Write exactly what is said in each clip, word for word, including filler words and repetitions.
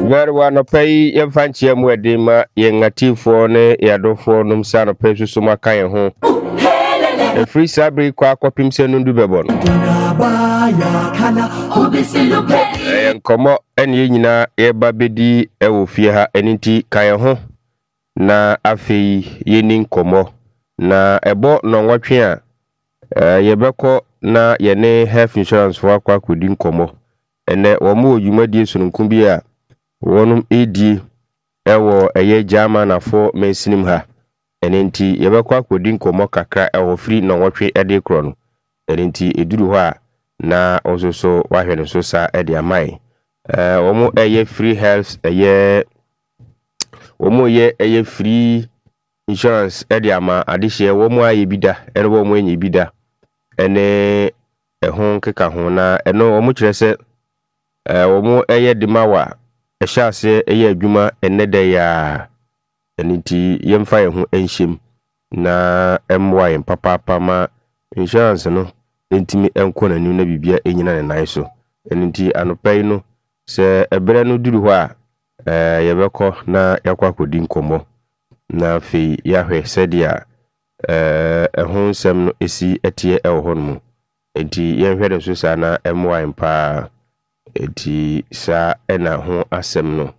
Very well, no pay your fancy and wedding, ma young a tea for ne, yado for num son of precious so my kind home. A free sabri quack up himself and do bebon. And come up and yina, a babidi, a will fear her any kaya home. Na afi yenin komo na ebo no watwe a uh, yebeko na yene health insurance for akwa kudin komo ene wo mu odwumadi sununkum bi a wonum edi ewo eye jama na fo mensinim ha ene nti yebeko akudin komo kakra ewo free no watwe ede kro no ene nti eduru ho a na ososo wahwe no so sa ede amai eh wo mu eye free health eye Omo ye eye free insurance edi ama adihye wo mu aye bida ene wo mu enye bida ene ehon keka ho na eno wo mu kire se eh wo mu eye dimawa ehyase eye adwuma ene de ya eniti yemfa ye ho enhyem na emwa ye papa ma insurance no entimi enko na na bibia enyina ne nan so eniti anopai no se ebere no duru ho a eh yebeko na yakwa kodin komo na fi yahwe sedia eh ehun sem no esi etie ewo honmu enti yenhwe de so sa na emwa empa enti sa ena ho asem no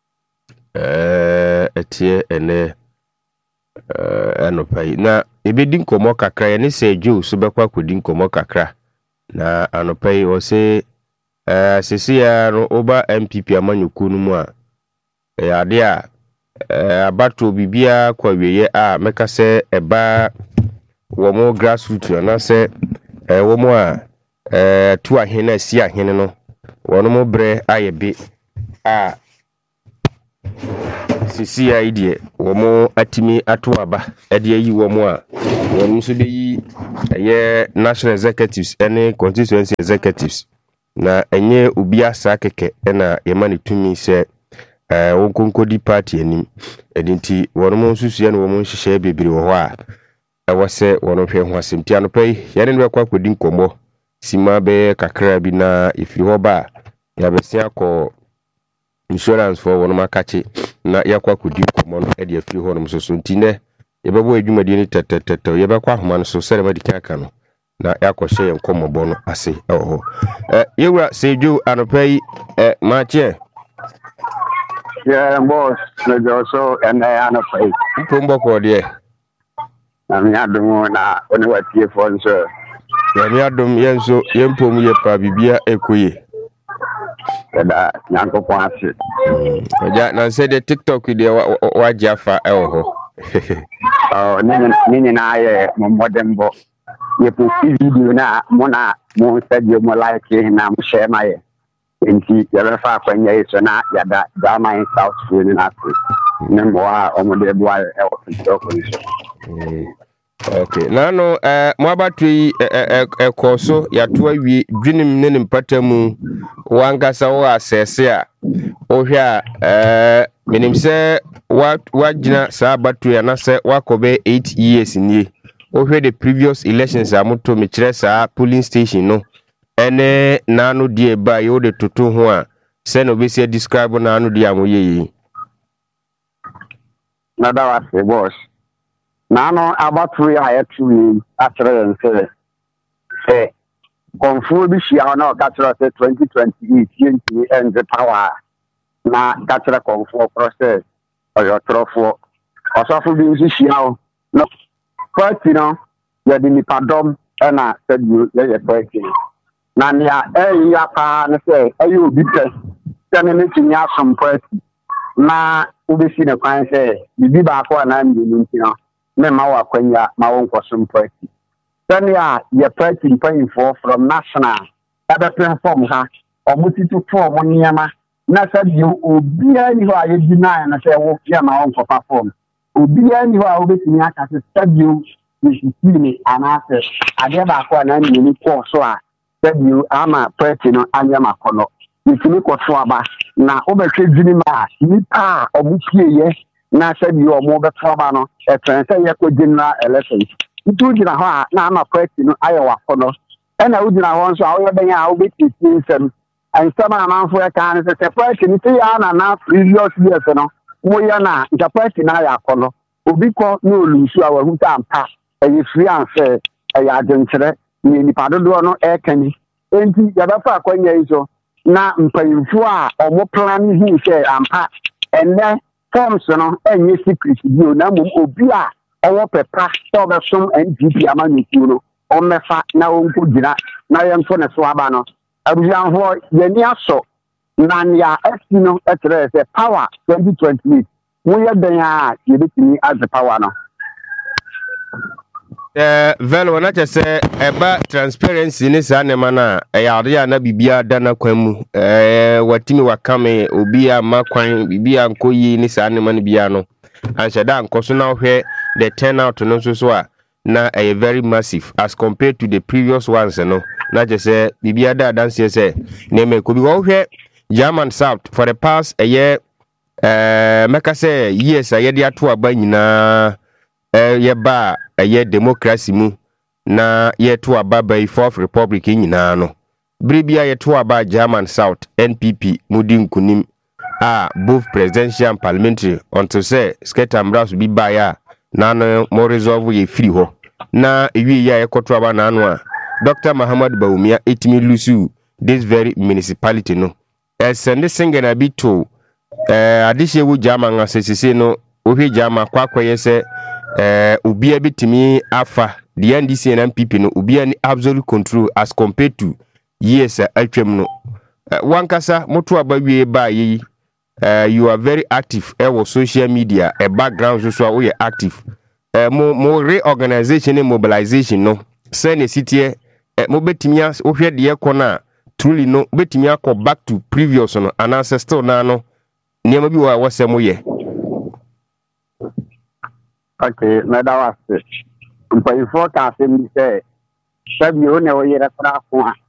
eh etie ene eh anopai na ebedin komo kakra ye ne se jo so bekwa kodin komo kakra na anopai o se eh sisi ya no oba M P P amanyuku no mu a ya dia eh abato bibia kwa wiye a meka se eba wo mo grassroots na se eh wo mo a eh tu ahene si ahene no wono mo bre ayebe a sisi ya idie wo mo atimi ato aba e de yi wo mo a wono so de yi eh national executives any constituency executives na enye obi asa keke na yemani tumi se eh wonkonkodi party anim edinti wono nsusu ye no wo nhyehyɛ bebiri wo ho a ɛwɔ sɛ wono hwɛ ho asɛmti anopai yɛne no akwa kodi nkomo sima be kakra bi na ifiri ho ba ya besia kɔ insurance for wono makache na yakwa kodi nkomo no e de afiri ho no so so nti ne yɛbɛbɔ adwumadi ni tetetetew yɛbɛkɔ ahoma no so sɛ ma dika aka no na yakɔhyɛ yɛn kɔmmɔbɔ no ase ɛwɔ ho eh yewura seju anopai eh mache. Yeah, boss. The also and I am afraid. Pumbo Cordia. I'm not doing that when what you for, sir. Yadum Yenso, Yempum Yepa Bibia Equi. That Yanko Quansi. I said the TikTok with the Wajafa Elho. Oh, Nini and I, modern book. You put video now, Mona, Mon said you more like him, I'm share my. Inti yabefa kwanya iso na yada drama in South Sudan na ku nemwa omode bua e ofisoko niso. Okay nano eh mo abatu yi ekoso yato awie dwinim ne mpatamu wangasa wo asese a ohwe a eh menim se wa wagina sa abatu ya na se wakobe eight years nie ohwe the previous elections amoto me kire sa polling station no ene nanu die ba yo de tutu ho a se no be se describe nanu die amoye yi na da wa boss nanu abatu ya yetu atre nse se konfu bi hia na ka tro se twenty twenty-eight yenti end power na ka tro konfu process oyo trofo osofo bi nsi hia no first no ya di nipadom na said you ya party na nia eh ya pa na say ayo obi pe tane ne tinya some party na ubesi na kwan say bibi ba ko na ndi nti no me ma wa kwanya ma won ko some party tane ya ya party paying for from national other platform ha omuti to form niama na said you obi ani ho aye deny na say wo ya ma won ko perform obi ani ho a obesi ni aka say said you ni anase ade ba ko na ndi ni ko so a said you ama party no anya makono ifini ko so aba na obetwe dwini ma nipa obukie ye na said you omo betwa aba no e tren say ye ko general elections itu gina ho na ama party no aye wakono e na udina ho nso awo benya a obeti nsem and some amount for a can is a person say and now previous years no we are na the person I color ubiko no lose our who can pass a free and say a agenture ni pado do no e kani enti ya ba fa kwanya iso na mpayimfo a omo plan hu say ampa enne forms no enye secret bio na mum obi a owo pepa so be som N D P amanu no o mefa na onko gina na yemfo ne so aba no abujanfo yeni aso na ya esino etre se power twenty twenty-eight mo ye den a ye betimi as the power no eh velo na che se eba transparency ni sa ne mana e yare na bibia dana kwamu eh watimi wakame obi a makwan bibia nkoyi ni sa ne mana bia no ansheda nkoso na hwe the turnout no so so a na a very massive as compared to the previous ones no na je say bibia da dance say na me ko bi wo hwe German South for the past a year eh meka say yes aye de ato aba nyina eh ye ba aye democracy mu na ye to aba by fourth republic nyina no bribia ye to aba German South N P P mudi nkunim a both presidential and parliamentary until say sketa mbraso bi ba ya na no mo resolve ye free ho na ewi ya ekoto aba na anu a Doctor Muhammad Bawumia etimi lusu this very municipality no e send singa bi to eh adihye wo German asesese no ohwe German kwakwaye se eh obi abitimi afa the N D C and N P P no obi ani absolute control as compared to yes atwem no wankasa moto aba wie ba yi Uh, you are very active e social media a background so so we active uh, mo mo reorganization and mobilization no say ne sitie uh, mo betimi as ohwe de ekona truly no betimi akọ back to previous no and ancestor na no niam bi wa wasem ye okay na da was mpa ifo ka se mi say sabi o ne o yere fra ko a